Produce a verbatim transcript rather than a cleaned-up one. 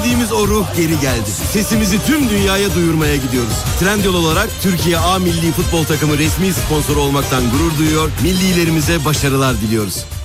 özlediğimiz o ruh geri geldi. Sesimizi tüm dünyaya duyurmaya gidiyoruz. Trendyol olarak Türkiye A Milli Futbol Takımı resmi sponsoru olmaktan gurur duyuyor. Millilerimize başarılar diliyoruz.